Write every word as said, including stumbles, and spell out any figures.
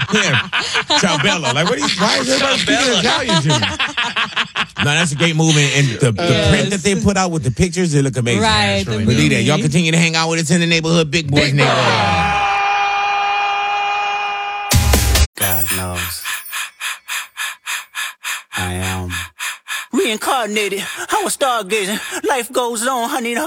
Yeah, Ciambella. Like, what? Are you, why is everybody speaking Italian to me? No, that's a great movie, and the, the yes. print that they put out with the pictures, they look amazing. Right. Really believe that. Y'all continue to hang out with us in the neighborhood, Big Boys neighborhood. God knows. I am reincarnated. I was stargazing. Life goes on, honey.